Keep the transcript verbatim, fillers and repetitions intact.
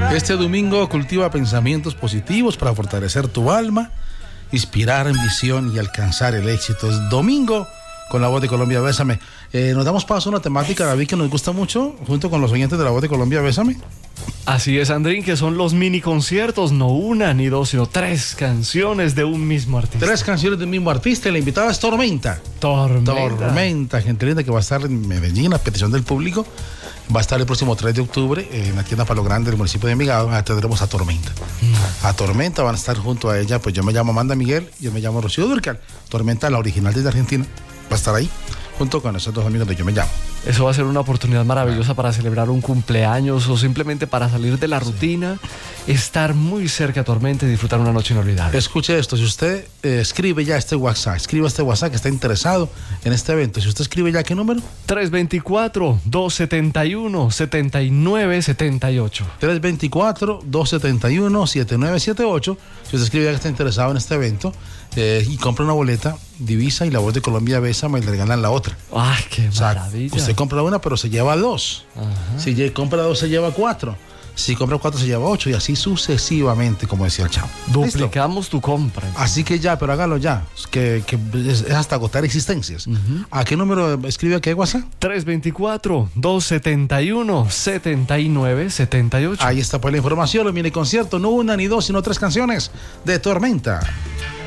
Este domingo cultiva pensamientos positivos para fortalecer tu alma, inspirar ambición y alcanzar el éxito. Es domingo con La Voz de Colombia, Bésame. Eh, nos damos paso a una temática, David, que nos gusta mucho, junto con los oyentes de La Voz de Colombia, Bésame. Así es, Andrín, que son los mini conciertos, no una ni dos, sino tres canciones de un mismo artista. Tres canciones del mismo artista, y la invitada es Tormenta. Tormenta. Tormenta, gente linda, que va a estar en Medellín a petición del público. Va a estar el próximo tres de octubre en la tienda Palo Grande del municipio de Envigado. Ahí tendremos a Tormenta. Mm. A Tormenta van a estar junto a ella, pues yo me llamo Amanda Miguel, yo me llamo Rocío Dúrcal. Tormenta, la original desde Argentina, va a estar ahí junto con esos dos amigos de Yo Me Llamo. Eso va a ser una oportunidad maravillosa para celebrar un cumpleaños o simplemente para salir de la rutina, estar muy cerca a Tormenta y disfrutar una noche inolvidable. Escuche esto, si usted eh, escribe ya este WhatsApp, escriba este WhatsApp que está interesado en este evento. Si usted escribe ya, ¿qué número? tres dos cuatro, dos siete uno, siete nueve siete ocho. tres dos cuatro, dos siete uno, siete nueve siete ocho. Si usted escribe ya que está interesado en este evento eh, y compra una boleta, Divisa y La Voz de Colombia, Bésame, y le regalan la otra. ¡Ay, qué o sea, maravilla! Usted compra una, pero se lleva dos. Ajá. Si compra dos, se lleva cuatro. Si compra cuatro, se lleva ocho. Y así sucesivamente, como decía el chavo. Duplicamos ¿Listo? Tu compra. Así que ya, pero hágalo ya. Que, que es, es hasta agotar existencias. Uh-huh. ¿A qué número escribe aquí WhatsApp? tres dos cuatro, dos siete uno, siete nueve siete ocho. Ahí está pues la información. Los mini conciertos, no una ni dos, sino tres canciones de Tormenta.